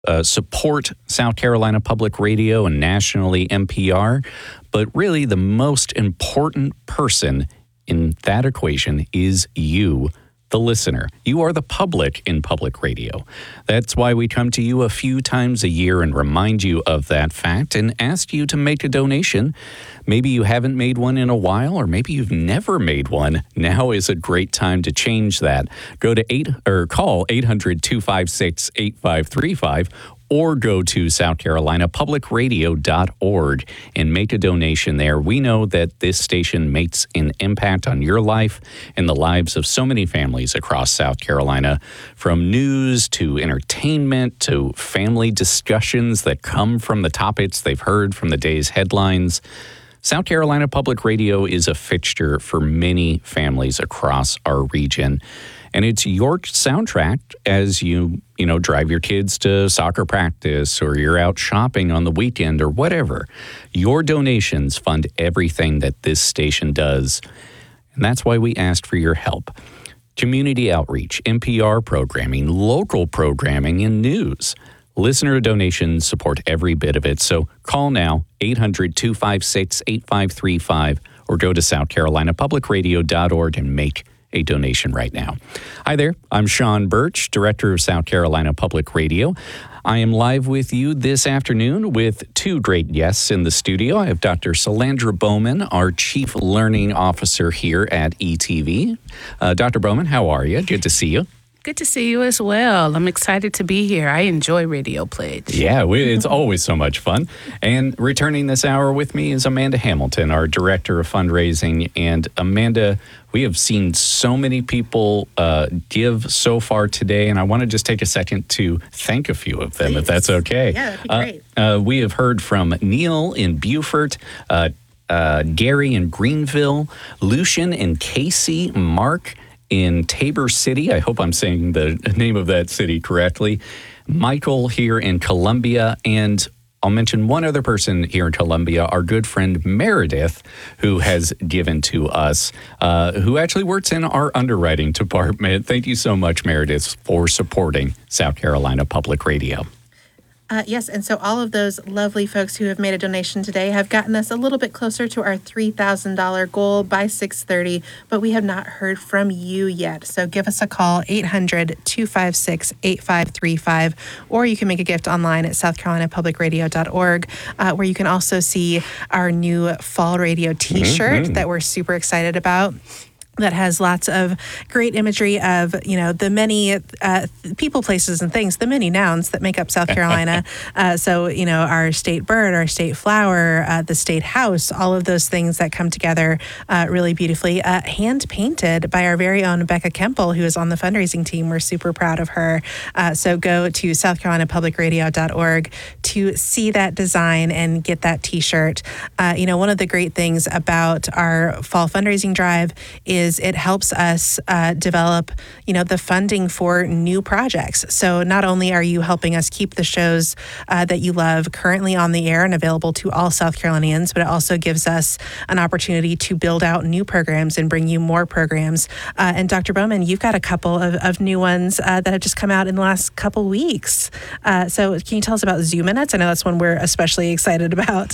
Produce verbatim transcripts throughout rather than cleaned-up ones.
uh, support South Carolina Public Radio and nationally N P R, but really the most important person in that equation is you, the listener. You are the public in public radio. That's why we come to you a few times a year and remind you of that fact and ask you to make a donation. Maybe you haven't made one in a while, or maybe you've never made one. Now is a great time to change that. Go to eight or call eight hundred, two five six, eight five three five or go to south carolina public radio dot org and make a donation there. We know that this station makes an impact on your life and the lives of so many families across South Carolina, from news to entertainment to family discussions that come from the topics they've heard from the day's headlines. South Carolina Public Radio is a fixture for many families across our region. And it's your soundtrack as you, you know, drive your kids to soccer practice, or you're out shopping on the weekend, or whatever. Your donations fund everything that this station does. And that's why we asked for your help. Community outreach, N P R programming, local programming, and news. Listener donations support every bit of it. So call now, eight hundred, two five six, eight five three five, or go to south carolina public radio dot org and make a donation right now. Hi there, I'm Sean Birch, Director of South Carolina Public Radio. I am live with you this afternoon with two great guests in the studio. I have Doctor Salandra Bowman, our Chief Learning Officer here at E T V. Uh, Doctor Bowman, how are you? Good to see you. Good to see you as well. I'm excited to be here. I enjoy Radio Pledge. Yeah, we, it's always so much fun. And returning this hour with me is Amanda Hamilton, our Director of Fundraising. And Amanda, we have seen so many people uh, give so far today, and I want to just take a second to thank a few of them, Please. If that's okay. Yeah, that'd be great. Uh, uh, we have heard from Neil in Beaufort, uh, uh, Gary in Greenville, Lucian in Casey, Mark in Tabor City. I hope I'm saying the name of that city correctly. Michael here in Columbia, and I'll mention one other person here in Columbia, our good friend Meredith, who has given to us, uh, who actually works in our underwriting department. Thank you so much, Meredith, for supporting South Carolina Public Radio. Uh, yes, and so all of those lovely folks who have made a donation today have gotten us a little bit closer to our three thousand dollars goal by six thirty, but we have not heard from you yet. So give us a call, eight hundred, two five six, eight five three five, or you can make a gift online at south carolina public radio dot org, uh, where you can also see our new fall radio t-shirt mm-hmm. that we're super excited about, that has lots of great imagery of, you know, the many uh, people, places, and things, the many nouns that make up South Carolina. uh, so, you know, our state bird, our state flower, uh, the state house, all of those things that come together uh, really beautifully. Uh, hand painted by our very own Becca Kemple, who is on the fundraising team. We're super proud of her. Uh, so go to south carolina public radio dot org to see that design and get that t-shirt. Uh, you know, one of the great things about our fall fundraising drive is Is it helps us uh, develop, you know, the funding for new projects. So not only are you helping us keep the shows uh, that you love currently on the air and available to all South Carolinians, but it also gives us an opportunity to build out new programs and bring you more programs. Uh, and Doctor Bowman, you've got a couple of, of new ones uh, that have just come out in the last couple weeks. Uh, so can you tell us about Zoom Minutes? I know that's one we're especially excited about.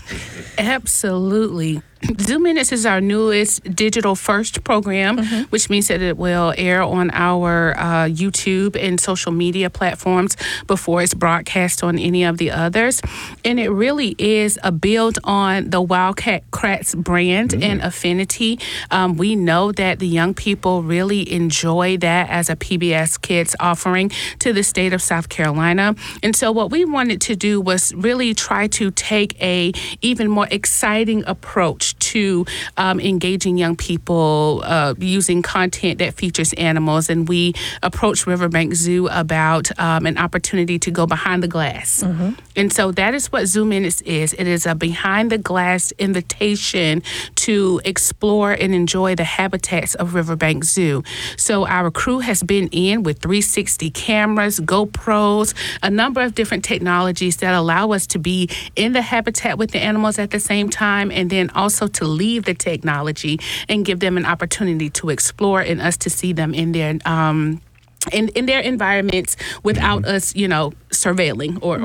Absolutely. Zoom Minutes is our newest digital first program, mm-hmm. which means that it will air on our uh, YouTube and social media platforms before it's broadcast on any of the others. And it really is a build on the Wildcats brand mm-hmm. and affinity. Um, we know that the young people really enjoy that as a P B S Kids offering to the state of South Carolina. And so what we wanted to do was really try to take a even more exciting approach to um, engaging young people uh, using content that features animals. And we approached Riverbank Zoo about um, an opportunity to go behind the glass. Mm-hmm. And so that is what Zoom Minutes is. It is a behind the glass invitation to explore and enjoy the habitats of Riverbank Zoo. So our crew has been in with three sixty cameras, GoPros, a number of different technologies that allow us to be in the habitat with the animals at the same time, and then also to leave the technology and give them an opportunity to explore and us to see them in their um, in, in their environments without us, you know, surveilling or,